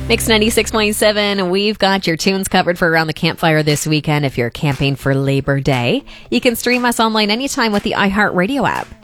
Mix 96.7, we've got your tunes covered for Around the Campfire this weekend if you're camping for Labor Day. You can stream us online anytime with the iHeartRadio app.